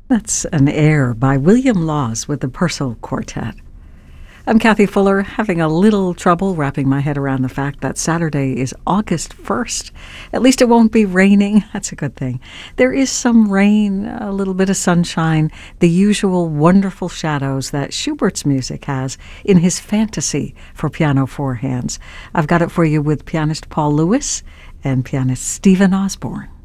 That's an air by William Laws with the Purcell Quartet. I'm Kathy Fuller, having a little trouble wrapping my head around the fact that Saturday is August 1st. At least it won't be raining. That's a good thing. There is some rain, a little bit of sunshine, the usual wonderful shadows that Schubert's music has in his fantasy for piano four hands. I've got it for you with pianist Paul Lewis and pianist Stephen Osborne.